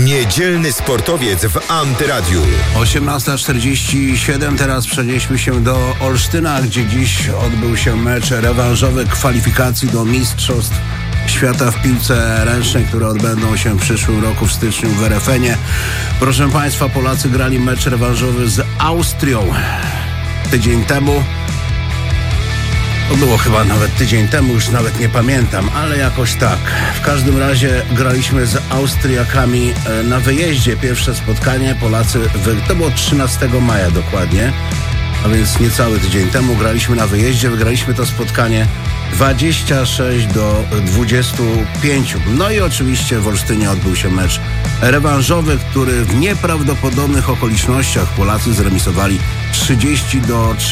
Niedzielny sportowiec w Antyradiu. 18:47, teraz przenieśmy się do Olsztyna, gdzie dziś odbył się mecz rewanżowy kwalifikacji do Mistrzostw Świata w piłce ręcznej, które odbędą się w przyszłym roku w styczniu w RFN-ie. Proszę Państwa, Polacy grali mecz rewanżowy z Austrią tydzień temu. To było chyba nawet tydzień temu, już nawet nie pamiętam, ale jakoś tak. W każdym razie graliśmy z Austriakami na wyjeździe. Pierwsze spotkanie Polacy, to było 13 maja dokładnie, a więc niecały tydzień temu graliśmy na wyjeździe. Wygraliśmy to spotkanie 26-25. No i oczywiście w Olsztynie odbył się mecz rewanżowy, który w nieprawdopodobnych okolicznościach Polacy zremisowali 30-30.